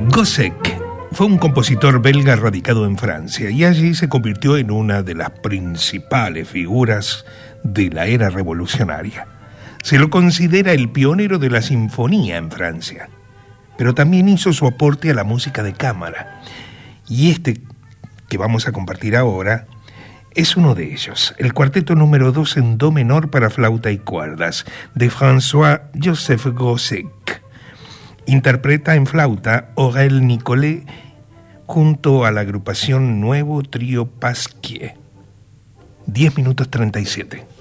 Gossec fue un compositor belga radicado en Francia y allí se convirtió en una de las principales figuras de la era revolucionaria. Se lo considera el pionero de la sinfonía en Francia, pero también hizo su aporte a la música de cámara. Y este que vamos a compartir ahora es uno de ellos, el cuarteto número 2 en do menor para flauta y cuerdas, de François-Joseph Gossec. Interpreta en flauta Aurel Nicolet junto a la agrupación Nuevo Trío Pasquier. 10 minutos 37.